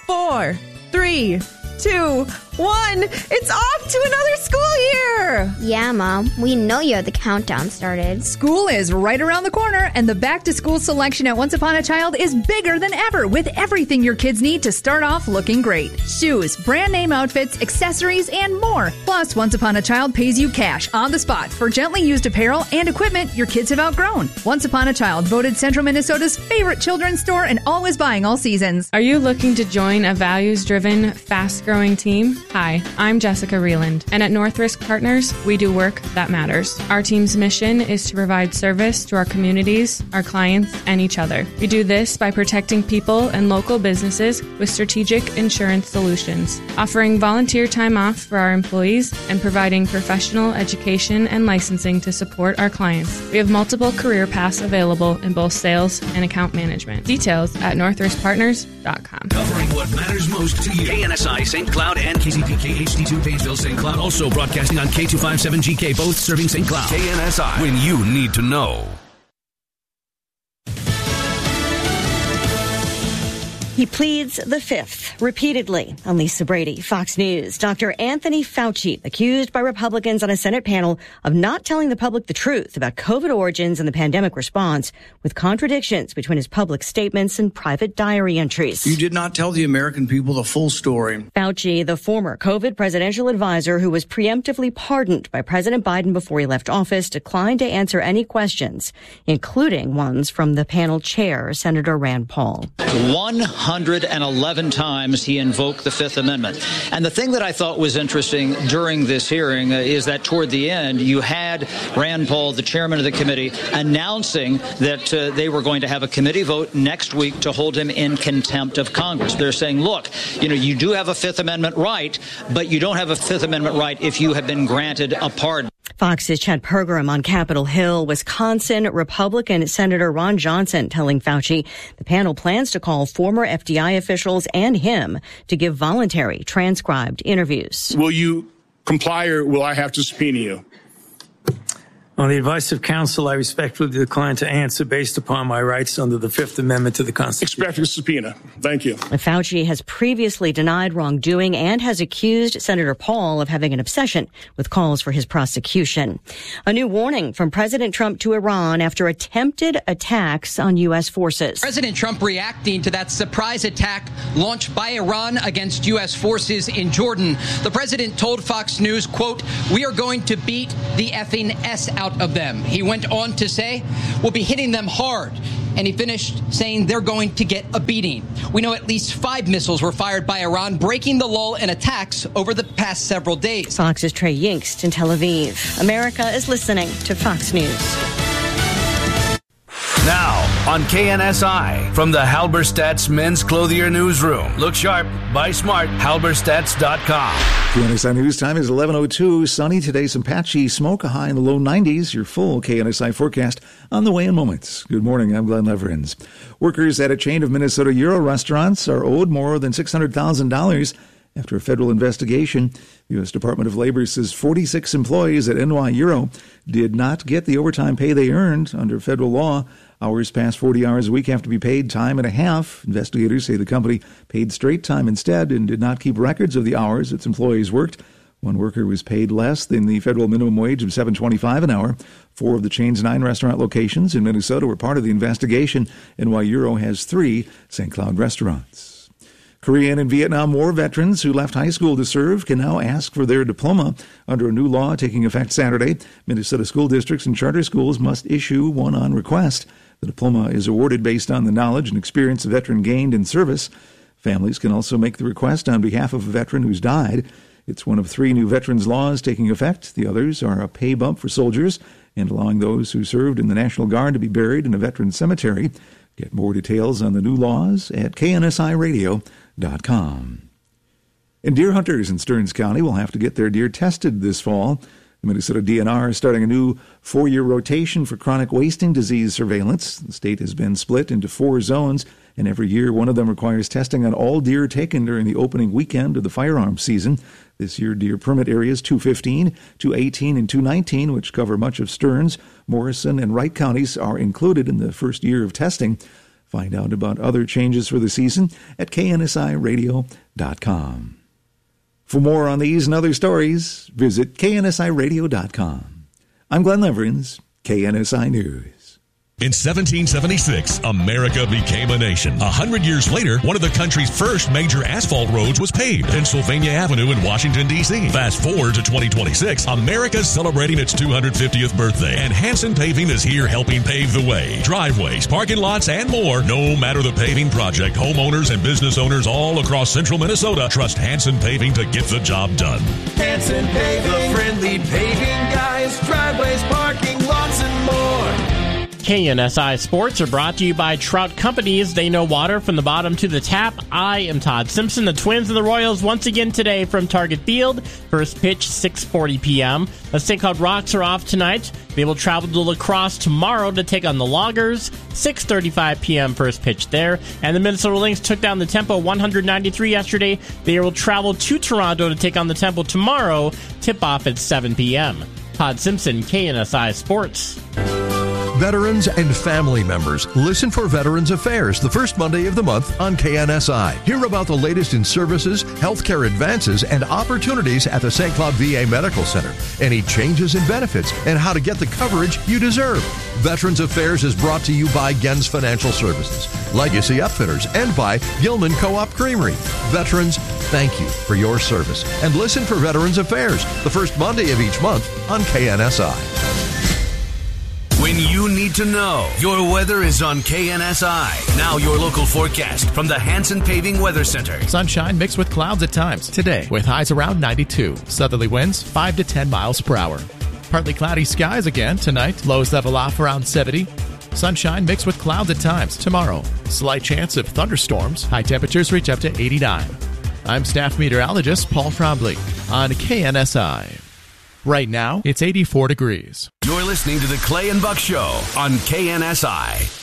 4, 3, 2, 1. It's off to another school year. Yeah, Mom. We know you have the countdown started. School is right around the corner, and the back-to-school selection at Once Upon a Child is bigger than ever, with everything your kids need to start off looking great. Shoes, brand-name outfits, accessories, and more. Plus, Once Upon a Child pays you cash on the spot for gently used apparel and equipment your kids have outgrown. Once Upon a Child, voted Central Minnesota's favorite children's store and always buying all seasons. Are you looking to join a values-driven, fast-growing team? Hi, I'm Jessica Reland, and at North Risk Partners, we do work that matters. Our team's mission is to provide service to our communities, our clients, and each other. We do this by protecting people and local businesses with strategic insurance solutions, offering volunteer time off for our employees, and providing professional education and licensing to support our clients. We have multiple career paths available in both sales and account management. Details at northriskpartners.com. Covering what matters most to you. KNSI St. Cloud and KZPK HD2 Painesville St. Cloud. Also broadcasting on K257GK, both serving St. Cloud. KNSI, when you need to know. He pleads the fifth repeatedly. I'm Lisa Brady, Fox News. Dr. Anthony Fauci, accused by Republicans on a Senate panel of not telling the public the truth about COVID origins and the pandemic response, with contradictions between his public statements and private diary entries. You did not tell the American people the full story. Fauci, the former COVID presidential advisor who was preemptively pardoned by President Biden before he left office, declined to answer any questions, including ones from the panel chair, Senator Rand Paul. 111 times he invoked the Fifth Amendment. And the thing that I thought was interesting during this hearing is that toward the end, you had Rand Paul, the chairman of the committee, announcing that they were going to have a committee vote next week to hold him in contempt of Congress. They're saying, look, you do have a Fifth Amendment right, but you don't have a Fifth Amendment right if you have been granted a pardon. Fox's Chad Pergram on Capitol Hill. Wisconsin Republican Senator Ron Johnson telling Fauci the panel plans to call former FDI officials and him to give voluntary transcribed interviews. Will you comply or will I have to subpoena you? On the advice of counsel, I respectfully decline to answer based upon my rights under the Fifth Amendment to the Constitution. Expect a subpoena. Thank you. Fauci has previously denied wrongdoing and has accused Senator Paul of having an obsession with calls for his prosecution. A new warning from President Trump to Iran after attempted attacks on U.S. forces. President Trump reacting to that surprise attack launched by Iran against U.S. forces in Jordan. The president told Fox News, quote, "We are going to beat the effing S out of them." He went on to say, "We'll be hitting them hard." And he finished saying they're going to get a beating. We know at least 5 missiles were fired by Iran, breaking the lull in attacks over the past several days. Fox's Trey Yingst in Tel Aviv. America is listening to Fox News. Now, on KNSI, from the Halberstadt's Men's Clothier Newsroom. Look sharp, buy smart, halberstats.com. KNSI News Time is 11:02. Sunny today, some patchy smoke, a high in the low 90s. Your full KNSI forecast on the way in moments. Good morning, I'm Glenn Leverins. Workers at a chain of Minnesota Euro restaurants are owed more than $600,000 after a federal investigation. The U.S. Department of Labor says 46 employees at NY Euro did not get the overtime pay they earned under federal law. Hours past 40 hours a week have to be paid time and a half. Investigators say the company paid straight time instead and did not keep records of the hours its employees worked. One worker was paid less than the federal minimum wage of $7.25 an hour. 4 of the chain's 9 restaurant locations in Minnesota were part of the investigation. NY Euro has 3 St. Cloud restaurants. Korean and Vietnam War veterans who left high school to serve can now ask for their diploma under a new law taking effect Saturday. Minnesota school districts and charter schools must issue one on request. The diploma is awarded based on the knowledge and experience a veteran gained in service. Families can also make the request on behalf of a veteran who's died. It's one of 3 new veterans laws taking effect. The others are a pay bump for soldiers and allowing those who served in the National Guard to be buried in a veteran cemetery. Get more details on the new laws at KNSIRadio.com. And deer hunters in Stearns County will have to get their deer tested this fall. The Minnesota DNR is starting a new 4-year rotation for chronic wasting disease surveillance. The state has been split into 4 zones, and every year one of them requires testing on all deer taken during the opening weekend of the firearms season. This year, deer permit areas 215, 218, and 219, which cover much of Stearns, Morrison, and Wright counties, are included in the first year of testing. Find out about other changes for the season at knsiradio.com. For more on these and other stories, visit knsiradio.com. I'm Glenn Leverins, KNSI News. In 1776, America became a nation. 100 years later, one of the country's first major asphalt roads was paved, Pennsylvania Avenue in Washington, D.C. Fast forward to 2026, America's celebrating its 250th birthday, and Hanson Paving is here helping pave the way. Driveways, parking lots, and more. No matter the paving project, homeowners and business owners all across central Minnesota trust Hanson Paving to get the job done. Hanson Paving, the friendly paving guys, driveways, parking lots, and more. KNSI Sports are brought to you by Trout Companies. They know water from the bottom to the tap. I am Todd Simpson. The Twins and the Royals once again today from Target Field. First pitch, 6:40 p.m. The St. Cloud Rocks are off tonight. They will travel to La Crosse tomorrow to take on the Loggers. 6:35 p.m. first pitch there. And the Minnesota Lynx took down the Tempo 193 yesterday. They will travel to Toronto to take on the Tempo tomorrow. Tip-off at 7 p.m. Todd Simpson, KNSI Sports. Veterans and family members, listen for Veterans Affairs the first Monday of the month on KNSI. Hear about the latest in services, healthcare advances, and opportunities at the St. Cloud VA Medical Center. Any changes in benefits and how to get the coverage you deserve. Veterans Affairs is brought to you by Gens Financial Services, Legacy Upfitters, and by Gilman Co-op Creamery. Veterans, thank you for your service. And listen for Veterans Affairs the first Monday of each month on KNSI. When you need to know, your weather is on KNSI. Now your local forecast from the Hanson Paving Weather Center. Sunshine mixed with clouds at times today with highs around 92. Southerly winds 5 to 10 miles per hour. Partly cloudy skies again tonight. Lows level off around 70. Sunshine mixed with clouds at times tomorrow. Slight chance of thunderstorms. High temperatures reach up to 89. I'm staff meteorologist Paul Trombley on KNSI. Right now, it's 84 degrees. You're listening to the Clay and Buck Show on KNSI.